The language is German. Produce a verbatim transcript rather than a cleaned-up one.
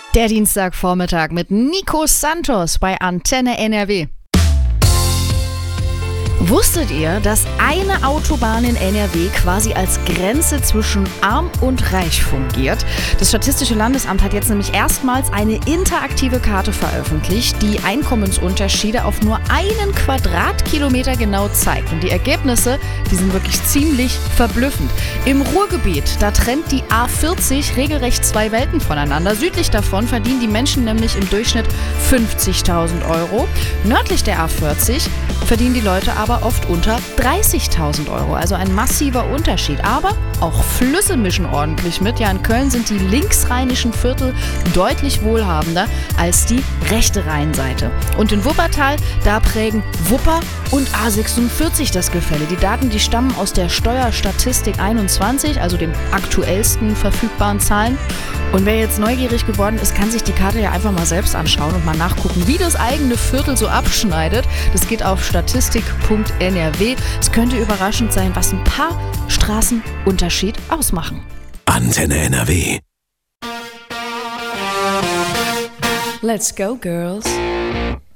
Der Dienstagvormittag mit Nico Santos bei Antenne N R W. Wusstet ihr, dass eine Autobahn in N R W quasi als Grenze zwischen arm und reich fungiert? Das Statistische Landesamt hat jetzt nämlich erstmals eine interaktive Karte veröffentlicht, die Einkommensunterschiede auf nur einen Quadratkilometer genau zeigt. Und die Ergebnisse, die sind wirklich ziemlich verblüffend. Im Ruhrgebiet, da trennt die A vierzig regelrecht zwei Welten voneinander. Südlich davon verdienen die Menschen nämlich im Durchschnitt fünfzigtausend Euro. Nördlich der A vierzig verdienen die Leute aber oft unter dreißigtausend Euro. Also ein massiver Unterschied. Aber auch Flüsse mischen ordentlich mit. Ja, in Köln sind die linksrheinischen Viertel deutlich wohlhabender als die rechte Rheinseite. Und in Wuppertal, da prägen Wupper und A sechsundvierzig das Gefälle. Die Daten, die stammen aus der Steuerstatistik einundzwanzig, also dem aktuellsten verfügbaren Zahlen. Und wer jetzt neugierig geworden ist, kann sich die Karte ja einfach mal selbst anschauen und mal nachgucken, wie das eigene Viertel so abschneidet. Das geht auf statistik punkt n r w. Es könnte überraschend sein, was ein paar Straßen Unterschied ausmachen. Antenne N R W. Let's go, girls.